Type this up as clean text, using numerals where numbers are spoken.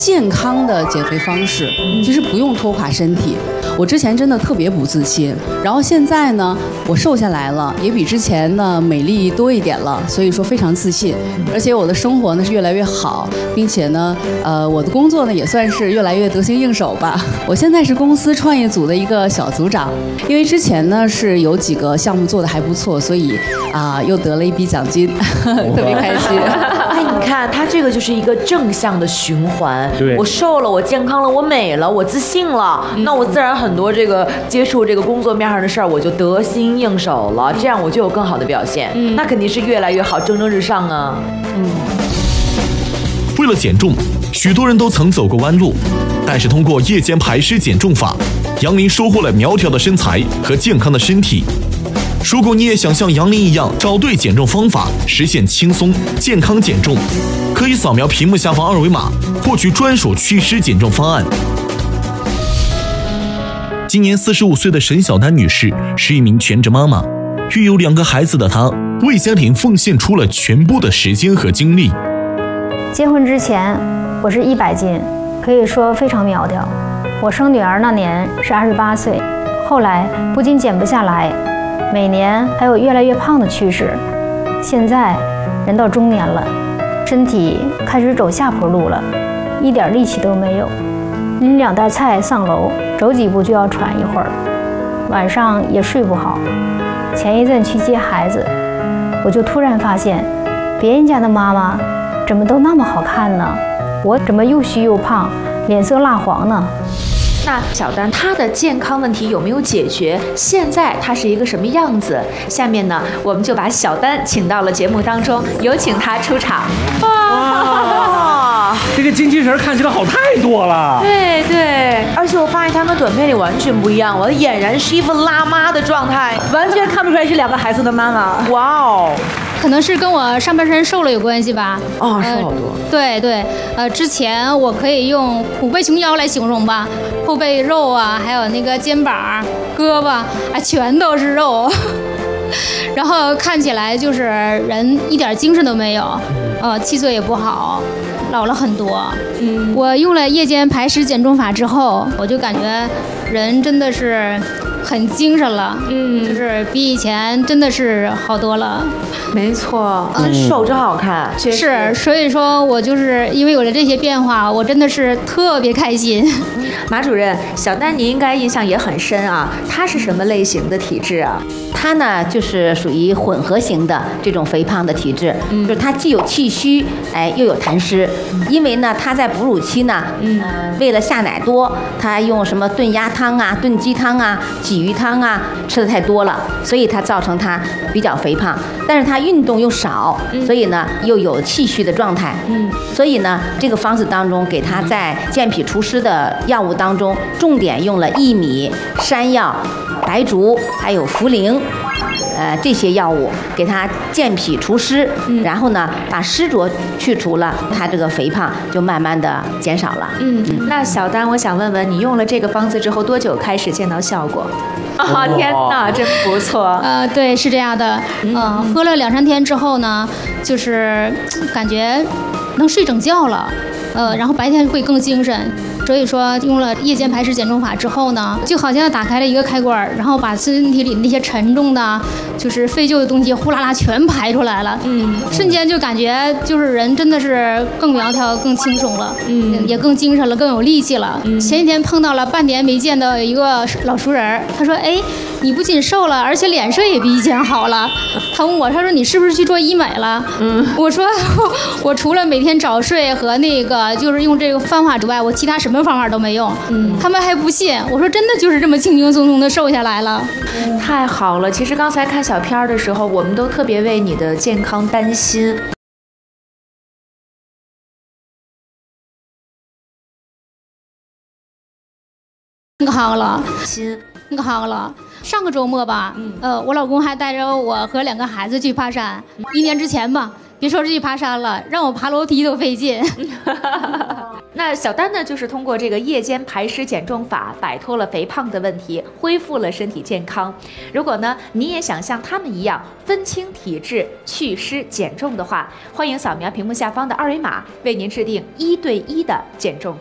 健康的减肥方式，其实不用拖垮身体。我之前真的特别不自信，然后现在呢，我瘦下来了，也比之前呢美丽多一点了，所以说非常自信。而且我的生活呢是越来越好，并且呢，我的工作呢也算是越来越得心应手吧。我现在是公司创业组的一个小组长，因为之前呢是有几个项目做得还不错，所以又得了一笔奖金，特别开心。 哎，你看他这个就是一个正向的循环。 对， 我瘦了，我健康了，我美了，我自信了，那我自然很多这个接触这个工作面上的事儿，我就得心应手了，这样我就有更好的表现。那肯定是越来越好，蒸蒸日上啊。 为了减重，许多人都曾走过弯路，但是通过夜间排湿减重法，杨林收获了苗条的身材和健康的身体。如果你也想像杨林一样找对减重方法，实现轻松健康减重，可以扫描屏幕下方二维码，获取专属祛湿减重方案。今年45岁的沈小丹女士是一名全职妈妈，育有2个孩子的她，为家庭奉献出了全部的时间和精力。 结婚之前，我是100斤，可以说非常苗条。我生女儿那年是28岁，后来不仅减不下来，每年还有越来越胖的趋势。现在人到中年了，身体开始走下坡路了，一点力气都没有。拎2袋菜上楼，走几步就要喘一会儿，晚上也睡不好。前一阵去接孩子，我就突然发现，别人家的妈妈怎么都那么好看呢？我怎么又虚又胖，脸色蜡黄呢？ 那小丹她的健康问题有没有解决？现在她是一个什么样子？下面呢，我们就把小丹请到了节目当中，有请她出场。 哇，这个精气神看起来好太多了。 对对，而且我发现她跟短片里完全不一样，我俨然是一副辣妈的状态， 完全看不出来是2个孩子的妈妈。 哇哦！ 可能是跟我上半身瘦了有关系吧。 瘦好多。 对对，之前我可以用虎背熊腰来形容吧，后背肉啊，还有那个肩膀、胳膊啊，全都是肉，然后看起来就是人一点精神都没有，气色也不好，老了很多。我用了夜间排湿减重法之后，我就感觉人真的是很精神了，就是比以前真的是好多了。 没错，瘦真好看， 是，所以说我就是因为有了这些变化，我真的是特别开心。 马主任，小丹你应该印象也很深啊，她是什么类型的体质啊？ 她呢就是属于混合型的这种肥胖的体质，就是她既有气虚，又有痰湿。因为呢她在哺乳期呢，为了下奶多，她用什么炖鸭汤啊、炖鸡汤啊、鲫鱼汤啊吃的太多了，所以她造成她比较肥胖。但是她运动又少，所以呢又有气虚的状态。所以呢这个方子当中给她在健脾除湿的药物当中，重点用了薏米、山药、白术还有茯苓。这些药物给它健脾除湿，然后呢把湿浊去除了，它这个肥胖就慢慢的减少了。 那小丹，我想问问你用了这个方子之后多久开始见到效果？天哪，真不错。 对，是这样的。喝了2-3天之后呢，就是感觉能睡整觉了。然后白天会更精神。所以说用了夜间排湿减重法之后呢，就好像打开了一个开关，然后把身体里那些沉重的就是废旧的东西呼啦啦全排出来了。瞬间就感觉就是人真的是更苗条更轻松了，也更精神了，更有力气了。前几天碰到了半年没见的一个老熟人，他说你不仅瘦了，而且脸色也比以前好了。他问我，他说你是不是去做医美了？我说我除了每天早睡和那个就是用这个方法之外，我其他什么方法都没用。他们还不信，我说真的就是这么轻轻松松的瘦下来了。 太好了，其实刚才看小片的时候，我们都特别为你的健康担心。 那个好了，上个周末吧，我老公还带着我和2个孩子去爬山。1年之前吧， 别说去爬山了，让我爬楼梯都费劲。 那小丹呢，就是通过这个夜间排湿减重法，摆脱了肥胖的问题，恢复了身体健康。如果呢，你也想像他们一样分清体质、祛湿减重的话，欢迎扫描屏幕下方的2维码，为您制定1对1的减重